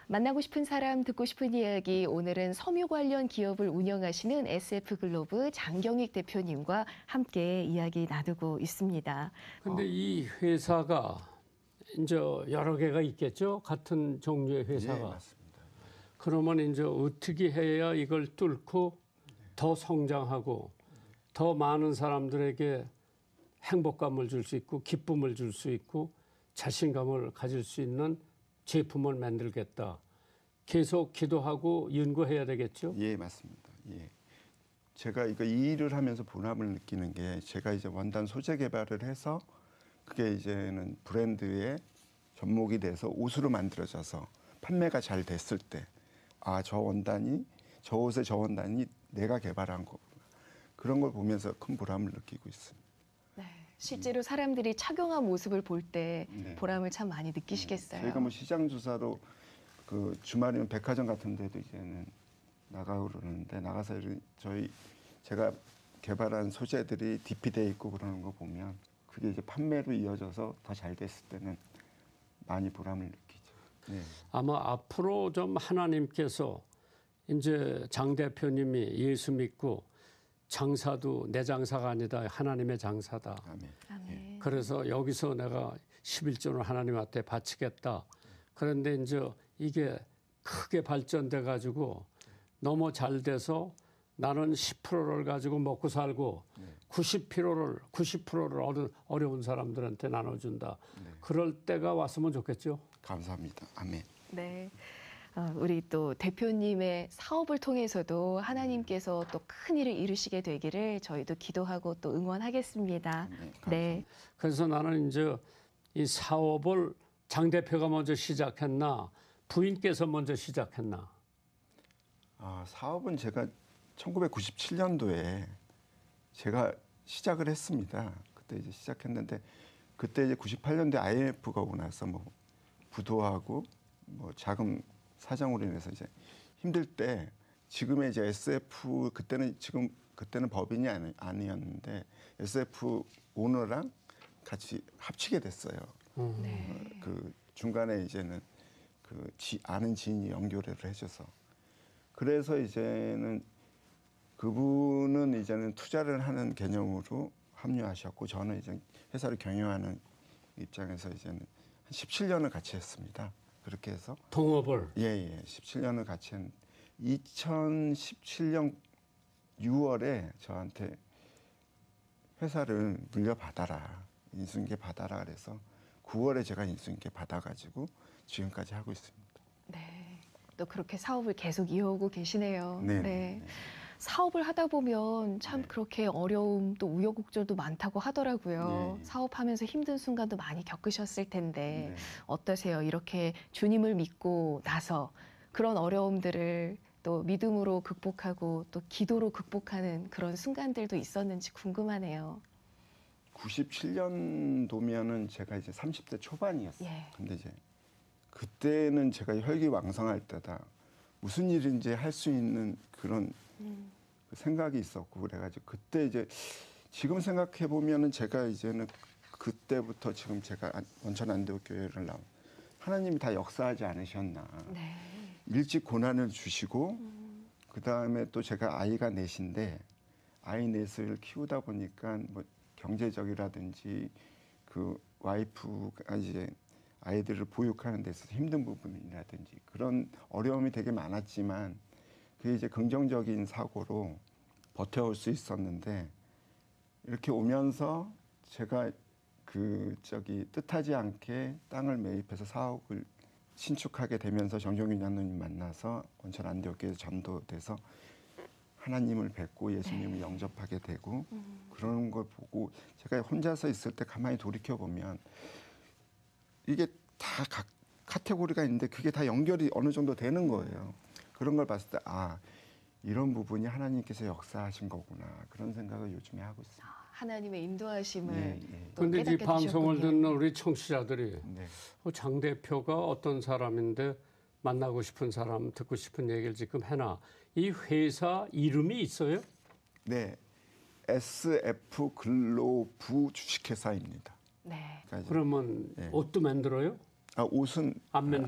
만나고 싶은 사람, 듣고 싶은 이야기. 오늘은 섬유 관련 기업을 운영하시는 SF글로브 장경익 대표님과 함께 이야기 나누고 있습니다. 근데 이 회사가 이제 여러 개가 있겠죠? 같은 종류의 회사가. 네, 맞습니다. 그러면 이제 어떻게 해야 이걸 뚫고 더 성장하고 더 많은 사람들에게 행복감을 줄 수 있고 기쁨을 줄 수 있고 자신감을 가질 수 있는 제품을 만들겠다. 계속 기도하고 연구해야 되겠죠? 예, 맞습니다. 예. 제가 이 일을 하면서 보람을 느끼는 게 제가 이제 원단 소재 개발을 해서 그게 이제는 브랜드의 접목이 돼서 옷으로 만들어져서 판매가 잘 됐을 때, 아, 저 원단이, 저 옷의 저 원단이 내가 개발한 거구나. 그런 걸 보면서 큰 보람을 느끼고 있습니다. 네, 실제로 사람들이 착용한 모습을 볼 때 네. 보람을 참 많이 느끼시겠어요. 저희가 뭐 시장 조사로 그 주말이면 백화점 같은 데도 이제는 나가고 그러는데 나가서 제가 개발한 소재들이 DP돼 있고 그러는 거 보면 그게 이제 판매로 이어져서 더 잘 됐을 때는 많이 보람을 느끼죠. 네. 아마 앞으로 좀 하나님께서 이제 장 대표님이 예수 믿고 장사도 내 장사가 아니다. 하나님의 장사다. 아멘. 아멘. 그래서 여기서 내가 11조를 하나님한테 바치겠다. 그런데 이제 이게 크게 발전돼 가지고 너무 잘 돼서 나는 10%를 가지고 먹고 살고 90%를 어려운 사람들한테 나눠준다. 그럴 때가 왔으면 좋겠죠. 감사합니다. 아멘. 네. 우리 또 대표님의 사업을 통해서도 하나님께서 또 큰 일을 이루시게 되기를 저희도 기도하고 또 응원하겠습니다. 네. 그래서 나는 이제 이 사업을 장 대표가 먼저 시작했나 부인께서 먼저 시작했나? 아, 사업은 제가 1997년도에 제가 시작을 했습니다. 그때 이제 시작했는데 그때 이제 98년도에 IMF가 오고 나서 뭐 부도하고 뭐 자금 사정으로 인해서 이제 힘들 때 지금의 이제 SF 그때는 법인이 아니었는데 SF 오너랑 같이 합치게 됐어요. 네. 그 중간에 이제는 아는 지인이 연결을 해줘서 그래서 이제는 그분은 이제는 투자를 하는 개념으로 합류하셨고 저는 이제 회사를 경영하는 입장에서 이제는 한 17년을 같이 했습니다. 그렇게 해서 동업을 17년을 같이 한 2017년 6월에 저한테 회사를 물려받아라. 인수인계 받아라 그래서 9월에 제가 인수인계 받아가지고 지금까지 하고 있습니다. 네. 또 그렇게 사업을 계속 이어오고 계시네요. 네. 네. 사업을 하다 보면 참 그렇게 어려움 또 우여곡절도 많다고 하더라고요. 네. 사업하면서 힘든 순간도 많이 겪으셨을 텐데 네. 어떠세요? 이렇게 주님을 믿고 나서 그런 어려움들을 또 믿음으로 극복하고 또 기도로 극복하는 그런 순간들도 있었는지 궁금하네요. 97년도면은 제가 이제 30대 초반이었어요. 예. 근데 이제 그때는 제가 혈기왕성할 때다. 무슨 일인지 할 수 있는 그런 그 생각이 있었고 그래가지고 그때 이제 지금 생각해 보면은 제가 이제는 그때부터 지금 제가 원천 안대옥 교회를 나온 하나님이 다 역사하지 않으셨나. 네. 일찍 고난을 주시고 그 다음에 또 제가 아이가 넷인데 아이 넷을 키우다 보니까 뭐 경제적이라든지 그 와이프가 이제 아이들을 보육하는 데 있어서 힘든 부분이라든지 그런 어려움이 되게 많았지만 그게 이제 긍정적인 사고로 버텨올 수 있었는데 이렇게 오면서 제가 뜻하지 않게 땅을 매입해서 사옥을 신축하게 되면서 정종윤 장로님 만나서 원천 안대옥교회에 전도돼서 하나님을 뵙고 예수님을 영접하게 되고 그런 걸 보고 제가 혼자서 있을 때 가만히 돌이켜 보면 이게 다 각 카테고리가 있는데 그게 다 연결이 어느 정도 되는 거예요. 그런 걸 봤을 때 아, 이런 부분이 하나님께서 역사하신 거구나. 그런 생각을 요즘에 하고 있습니다. 하나님의 인도하심을 또 그런데 이 깨닫게 방송을 되셨군요. 듣는 우리 청취자들이 네. 장 대표가 어떤 사람인데 만나고 싶은 사람, 듣고 싶은 얘기를 지금 해놔. 이 회사 이름이 있어요? 네. SF 글로브 주식회사입니다. 네. 그러니까 이제 그러면 옷도 만들어요? 옷은 안 만들어요?